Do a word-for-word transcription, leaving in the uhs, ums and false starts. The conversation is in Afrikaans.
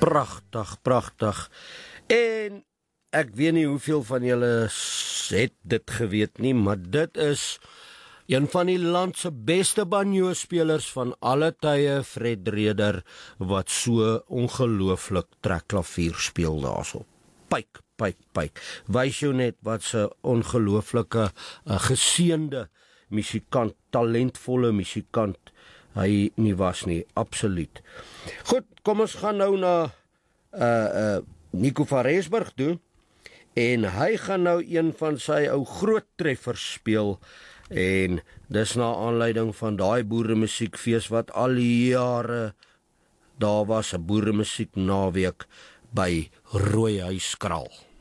Pragtig, pragtig. En ek weet nie hoeveel van julle het dit geweet nie, maar dit is een van die land se beste banjo-spelers van alle tye, Fred Reder, wat so ongelooflik trekklavier speel daarso. Pyk, pyk, pyk. Wys jou net wat se ongelooflike uh, geseënde musikant, talentvolle musikant hy nie was nie, absoluut. Goed, kom ons gaan nou na uh, uh, Nico van Rensburg toe, en hy gaan nou een van sy ou groot treffers speel, en dis na aanleiding van daai boeremusiekfees wat al die jare daar was, 'n boeremusiek naweek by Rooihuis Kraal.